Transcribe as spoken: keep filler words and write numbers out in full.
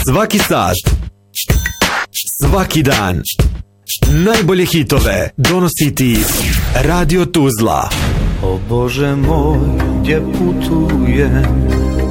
Svaki sat, svaki dan, najbolje hitove donosi ti Radio Tuzla. O Bože moj, gdje putujem,